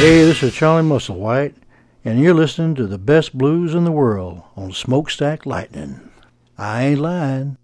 Hey, this is Charlie Musselwhite, and you're listening to the best blues in the world on Smokestack Lightning. I ain't lying.